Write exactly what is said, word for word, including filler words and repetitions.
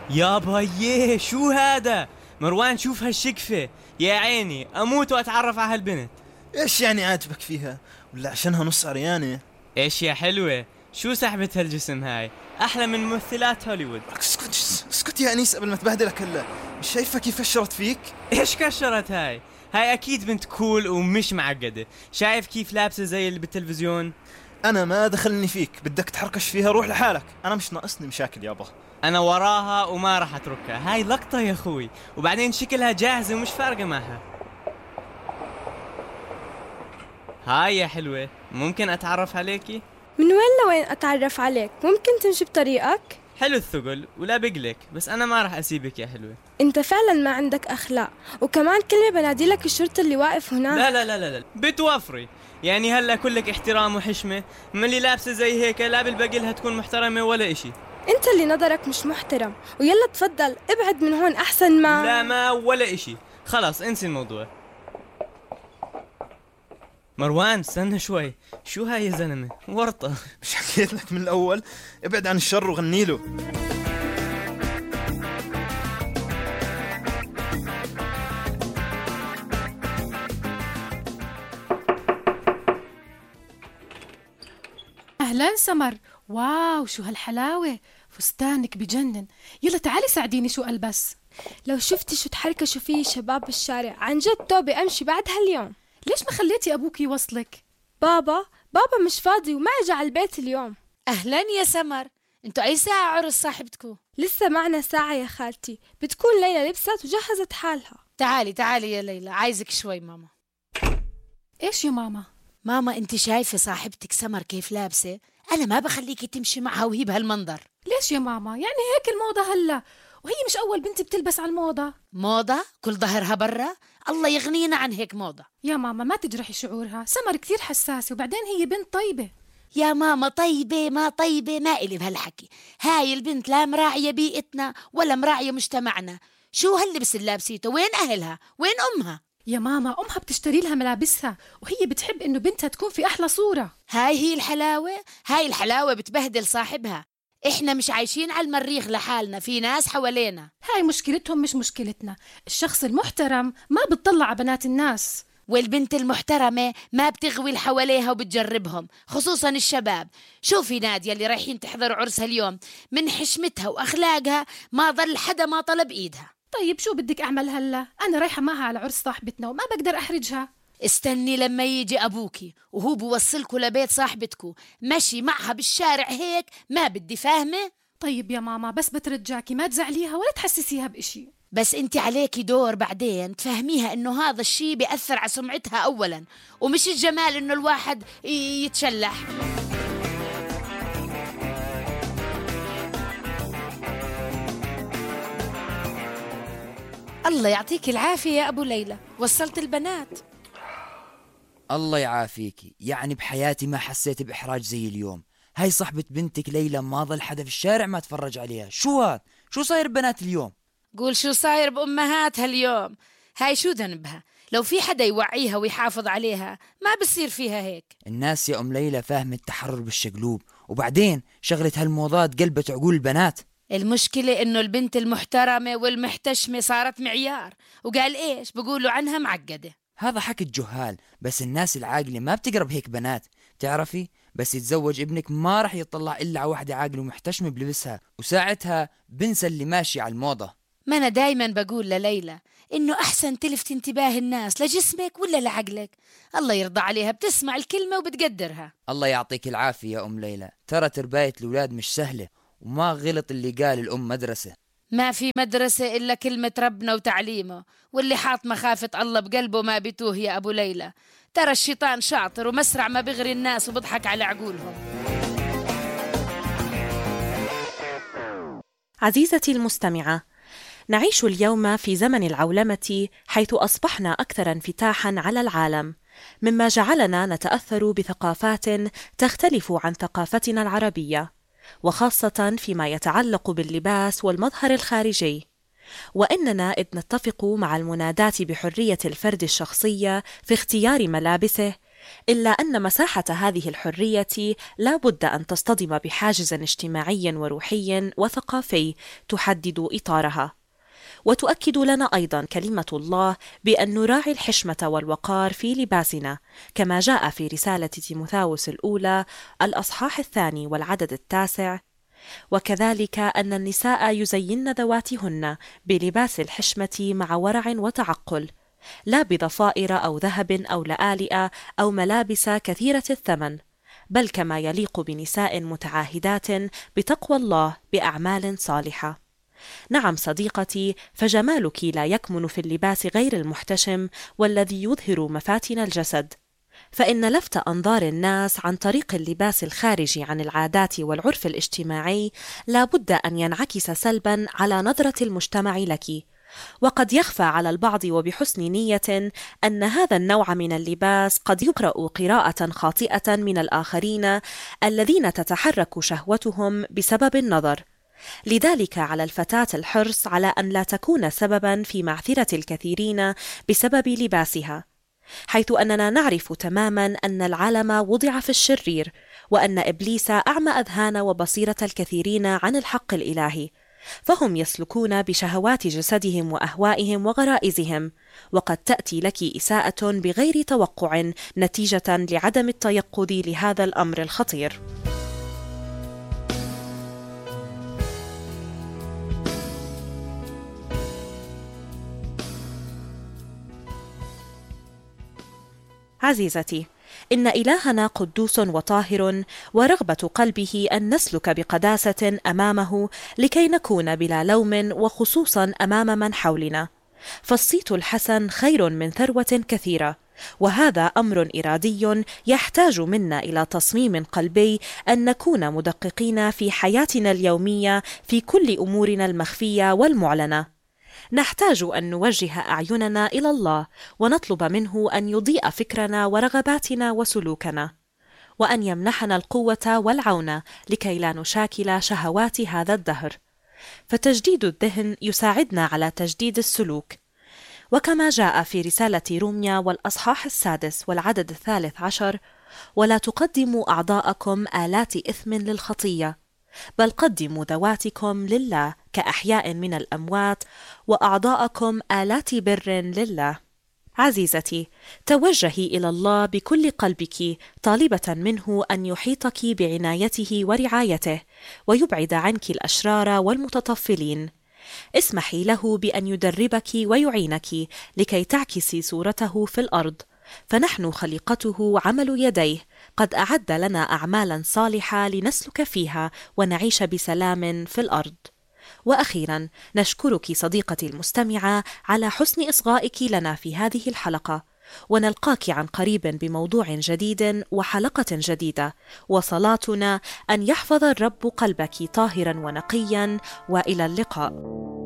يابا يه شو هذا؟ مروان شوف هالشقفة، يا عيني أموت وأتعرف على هالبنت. إيش يعني عاجبك فيها؟ ولا عشانها نص عريانة؟ إيش يا حلوة، شو سحبة هالجسم هاي؟ أحلى من ممثلات هوليوود. اسكت اسكت يا أنيس قبل ما تبهدلك هلا. مش شايفة كيف فشرت فيك؟ إيش كشرت هاي؟ هاي أكيد بنت كول ومش معقدة. شايف كيف لابسة زي اللي بالتلفزيون؟ أنا ما دخلني فيك، بدك تحركش فيها روح لحالك، أنا مش ناقصني مشاكل يابا. أنا وراها وما راح أتركها، هاي لقطة يا أخوي، وبعدين شكلها جاهزة ومش فارقة معها. هاي يا حلوة، ممكن أتعرف عليكي؟ من وين لوين أتعرف عليك؟ ممكن تمشي بطريقك؟ حلو الثقل ولا بقلك، بس أنا ما راح أسيبك يا حلوة. أنت فعلا ما عندك أخلاق، وكمان كلمة بناديلك الشرطة اللي واقف هناك. لا لا لا لا لا بتوفري، يعني هلا كلك احترام وحشمة، من اللي لابسة زي هيك لا بالبقلها تكون محترمة ولا إشي. أنت اللي نظرك مش محترم، ويلا تفضل ابعد من هون أحسن ما. لا ما ولا إشي، خلاص انسي الموضوع. مروان استنى شوي، شو هاي يا زلمة؟ ورطة. مش حكيت لك من الأول ابعد عن الشر وغنيله. أهلا سمر، واو شو هالحلاوة، فستانك بجنن. يلا تعالي ساعديني شو ألبس. لو شفتي شو تحركشوا فيه شباب بالشارع، عن جد توبي أمشي بعد هاليوم. ليش ما خليتي أبوك يوصلك؟ بابا بابا مش فاضي وما اجى على البيت اليوم. أهلا يا سمر، انتو أي ساعة عرس صاحبتكو؟ لسه معنا ساعة يا خالتي، بتكون ليلى لبست وجهزت حالها. تعالي تعالي يا ليلى، عايزك شوي ماما. إيش يا ماما؟ ماما انت شايفة صاحبتك سمر كيف لابسة؟ أنا ما بخليكي تمشي معها وهي بهالمنظر. ليش يا ماما؟ يعني هيك الموضة هلا، وهي مش أول بنت بتلبس على الموضة. موضة؟ كل ظهرها برا؟ الله يغنينا عن هيك موضة. يا ماما ما تجرحي شعورها، سمر كثير حساسة، وبعدين هي بنت طيبة. يا ماما طيبة ما طيبة ما إلي بهالحكي، هاي البنت لا مراعية بيئتنا ولا مراعية مجتمعنا. شو هاللبس اللي لابسيته؟ وين أهلها؟ وين أمها؟ يا ماما أمها بتشتري لها ملابسها، وهي بتحب إنه بنتها تكون في أحلى صورة. هاي هي الحلاوة؟ هاي الحلاوة بتبهدل صاحبها. إحنا مش عايشين على المريخ لحالنا، في ناس حوالينا. هاي مشكلتهم مش مشكلتنا. الشخص المحترم ما بتطلع على بنات الناس، والبنت المحترمة ما بتغوي اللي حواليها وبتجربهم، خصوصا الشباب. شوفي نادية اللي رايحين تحضروا عرسها اليوم، من حشمتها وأخلاقها ما ظل حدا ما طلب إيدها. طيب شو بدك أعمل هلا؟ أنا رايحة معها على عرس صاحبتنا وما بقدر أحرجها. استني لما يجي أبوكي وهو بوصلكوا لبيت صاحبتكو، مشي معها بالشارع هيك ما بدي فاهمة؟ طيب يا ماما بس بترجاكي ما تزعليها ولا تحسسيها بإشي. بس انت عليكي دور بعدين تفهميها انه هذا الشي بيأثر على سمعتها اولا، ومش الجمال انه الواحد يتشلح. الله يعطيك العافية يا أبو ليلى، وصلت البنات. الله يعافيكي، يعني بحياتي ما حسيت بإحراج زي اليوم. هاي صاحبة بنتك ليلى ما ظل حدا في الشارع ما تفرج عليها. شو هاد؟ شو صاير بنات اليوم؟ قول شو صاير بأمهاتها اليوم؟ هاي شو ذنبها؟ لو في حدا يوعيها ويحافظ عليها ما بصير فيها هيك. الناس يا أم ليلى فاهمة التحرر بالشقلوب، وبعدين شغلة هالموضات قلبت عقول البنات. المشكلة إنه البنت المحترمة والمحتشمة صارت معيار، وقال إيش بقولوا عنها معقدة. هذا حكي الجهال، بس الناس العاقلة ما بتقرب هيك بنات. تعرفي بس يتزوج ابنك ما رح يطلع إلا على واحدة عاقلة ومحتشمة بلبسها، وساعتها بنسى اللي ماشي على الموضة. ما أنا دايما بقول لليلى إنه أحسن تلفت انتباه الناس لجسمك ولا لعقلك. الله يرضى عليها، بتسمع الكلمة وبتقدرها. الله يعطيك العافية يا أم ليلى، ترى ترباية الأولاد مش سهلة، وما غلط اللي قال الأم مدرسة. ما في مدرسة إلا كلمة ربنا وتعليمه، واللي حاط مخافة الله بقلبه ما بيتوه يا أبو ليلى. ترى الشيطان شاطر ومسرع ما بغري الناس وبضحك على عقولهم. عزيزتي المستمعة، نعيش اليوم في زمن العولمة، حيث أصبحنا أكثر انفتاحاً على العالم، مما جعلنا نتأثر بثقافات تختلف عن ثقافتنا العربية، وخاصة فيما يتعلق باللباس والمظهر الخارجي. وإننا إذ نتفق مع المناداة بحرية الفرد الشخصية في اختيار ملابسه، إلا أن مساحة هذه الحرية لا بد أن تصطدم بحاجز اجتماعي وروحي وثقافي تحدد إطارها. وتؤكد لنا أيضا كلمة الله بأن نراعي الحشمة والوقار في لباسنا، كما جاء في رسالة تيموثاوس الأولى الأصحاح الثاني والعدد التاسع: وكذلك أن النساء يزين ذواتهن بلباس الحشمة مع ورع وتعقل، لا بضفائر أو ذهب أو لآلئ أو ملابس كثيرة الثمن، بل كما يليق بنساء متعاهدات بتقوى الله بأعمال صالحة. نعم صديقتي، فجمالك لا يكمن في اللباس غير المحتشم والذي يظهر مفاتن الجسد، فإن لفت أنظار الناس عن طريق اللباس الخارج عن العادات والعرف الاجتماعي لا بد أن ينعكس سلبا على نظرة المجتمع لك. وقد يخفى على البعض وبحسن نية أن هذا النوع من اللباس قد يقرأ قراءة خاطئة من الآخرين الذين تتحرك شهوتهم بسبب النظر. لذلك على الفتاة الحرص على أن لا تكون سببا في معثرة الكثيرين بسبب لباسها، حيث أننا نعرف تماما أن العالم وضع في الشرير، وأن إبليس أعمى أذهان وبصيرة الكثيرين عن الحق الإلهي، فهم يسلكون بشهوات جسدهم وأهوائهم وغرائزهم، وقد تأتي لك إساءة بغير توقع نتيجة لعدم التيقظ لهذا الأمر الخطير. عزيزتي، إن إلهنا قدوس وطاهر، ورغبة قلبه أن نسلك بقداسة أمامه لكي نكون بلا لوم، وخصوصا أمام من حولنا. فالصيت الحسن خير من ثروة كثيرة، وهذا أمر إرادي يحتاج منا إلى تصميم قلبي أن نكون مدققين في حياتنا اليومية في كل أمورنا المخفية والمعلنة. نحتاج أن نوجه أعيننا إلى الله، ونطلب منه أن يضيء فكرنا ورغباتنا وسلوكنا، وأن يمنحنا القوة والعون لكي لا نشاكل شهوات هذا الدهر. فتجديد الذهن يساعدنا على تجديد السلوك، وكما جاء في رسالة روميا والأصحاح السادس والعدد الثالث عشر: ولا تقدموا أعضاءكم آلات إثم للخطية، بل قدموا ذواتكم لله كأحياء من الأموات، وأعضاءكم آلات بر لله. عزيزتي، توجهي إلى الله بكل قلبك، طالبة منه أن يحيطك بعنايته ورعايته، ويبعد عنك الأشرار والمتطفلين. اسمحي له بأن يدربك ويعينك لكي تعكسي صورته في الأرض، فنحن خليقته عمل يديه، قد أعد لنا أعمالا صالحة لنسلك فيها ونعيش بسلام في الأرض. وأخيرا، نشكرك صديقتي المستمعة على حسن إصغائك لنا في هذه الحلقة، ونلقاك عن قريب بموضوع جديد وحلقة جديدة، وصلاتنا أن يحفظ الرب قلبك طاهرا ونقيا، وإلى اللقاء.